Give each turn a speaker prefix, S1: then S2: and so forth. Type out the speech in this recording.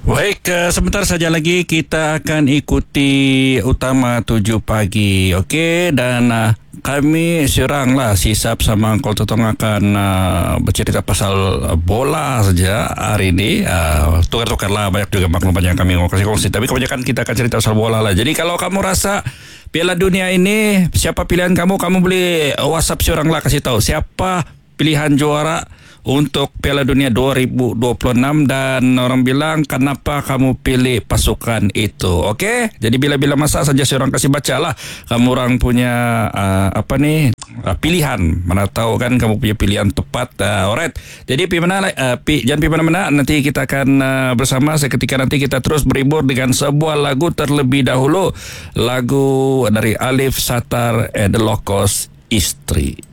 S1: Baik, sebentar saja lagi kita akan ikuti Utama 7 pagi. Okey, dan kami seranglah sisap sama Uncle Totong akan bercerita pasal bola saja hari ini. Tukar-tukarlah, banyak juga maklumat yang kami mau kongsi. Tapi kebanyakan kita akan cerita pasal bola lah. Jadi kalau kamu rasa Piala Dunia ini siapa pilihan kamu boleh WhatsApp seorang lah, kasih tahu siapa pilihan juara untuk Piala Dunia 2026 dan orang bilang kenapa kamu pilih pasukan itu. Okey, jadi bila-bila masa saja seorang kasih bacalah kamu orang punya pilihan, mana tahu kan kamu punya pilihan tepat. Alright, jadi jangan pergi mana-mana, nanti kita akan bersama seketika nanti. Kita terus berhibur dengan sebuah lagu terlebih dahulu, lagu dari Alif Satar and the Lokos, Istri.